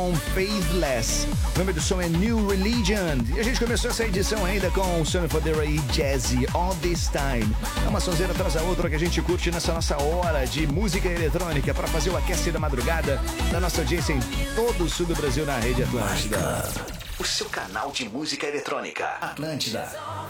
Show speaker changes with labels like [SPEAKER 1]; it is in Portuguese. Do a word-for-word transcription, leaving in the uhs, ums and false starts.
[SPEAKER 1] Faithless. O nome do som é New Religion. E a gente começou essa edição ainda com Sonny Fodera e Jazzy All This Time. É uma sonzeira atrás da outra que a gente curte nessa nossa hora de música eletrônica para fazer o aquece da madrugada da nossa audiência em todo o sul do Brasil na Rede Atlântida.
[SPEAKER 2] O seu canal de música eletrônica.
[SPEAKER 1] Atlântida.